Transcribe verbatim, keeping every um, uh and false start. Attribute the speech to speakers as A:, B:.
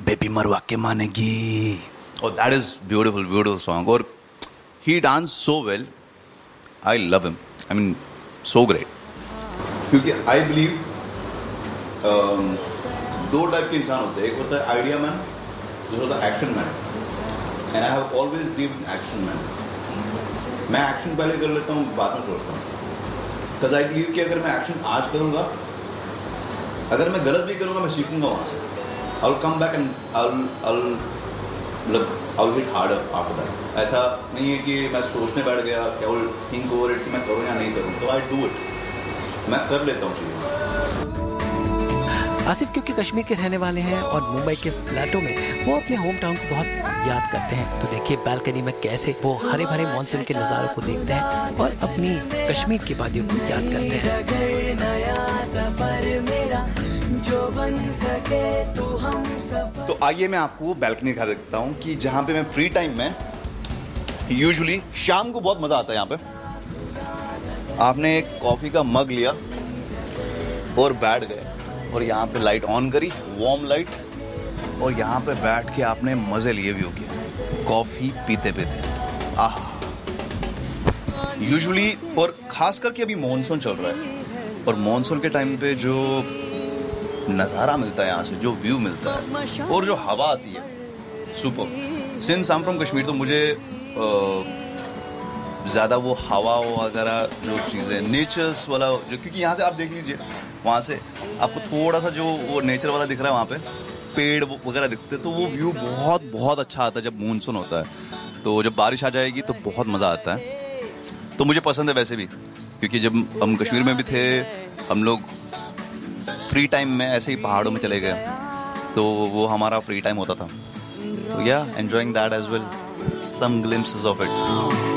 A: Baby मरवा के मानेगी। और that is beautiful beautiful song. और ही dance so well, I love him, I mean so great. क्योंकि आई बिलीव दो टाइप के इंसान होते हैं, एक होता है आइडिया मैन, दूसरा होता है action man. And I have always believe in action man. मैं एक्शन पहले कर लेता हूँ, बाद में सोचता हूँ। बिकॉज आई बिलीव कि अगर मैं एक्शन आज करूँगा, अगर मैं गलत भी करूँगा, मैं सीखूंगा वहाँ से। I will come back and I will I will मतलब I will hit harder after that. ऐसा नहीं है कि मैं सोचने बैठ गया कि I will think over it कि मैं करूँ या नहीं करूँ, तो आई डू इट, मैं कर लेता हूँ चीज़ें।
B: आसिफ क्योंकि कश्मीर के रहने वाले हैं और मुंबई के फ्लैटों में वो अपने होम टाउन को बहुत याद करते हैं, तो देखिए बालकनी में कैसे वो हरे भरे मानसून के नज़ारों को देखते हैं और अपनी कश्मीर की वादियों को याद करते हैं।
A: तो आइए मैं आपको बैल्कनी दिखा देता हूँ कि जहाँ पे मैं फ्री टाइम में यूजुअली शाम को बहुत मजा आता है। यहाँ पे आपने एक कॉफी का मग लिया और बैठ गए और यहाँ पे लाइट ऑन करी, वार्म लाइट, और यहाँ पे बैठ के आपने मजे लिए व्यू के कॉफी पीते पीते। आह यूजुअली, और खास करके अभी मॉनसून चल रहा है और मॉनसून के टाइम पे जो नज़ारा मिलता है यहाँ से, जो व्यू मिलता है और जो हवा आती है, super. Since I am from Kashmir, तो मुझे ज़्यादा वो हवा वगैरह जो चीज़ें नेचर्स वाला जो, क्योंकि यहाँ से आप देख लीजिए, वहाँ से आपको थोड़ा सा जो वो नेचर वाला दिख रहा है, वहाँ पे पेड़ वगैरह दिखते हैं, तो वो व्यू बहुत बहुत अच्छा आता है जब मानसून होता है। तो जब बारिश आ जाएगी तो बहुत मज़ा आता है। तो मुझे पसंद है वैसे भी, क्योंकि जब हम कश्मीर में भी थे, हम लोग फ्री टाइम में ऐसे ही पहाड़ों में चले गए, तो वो हमारा फ्री टाइम होता था। तो या enjoying that as well, some glimpses of it.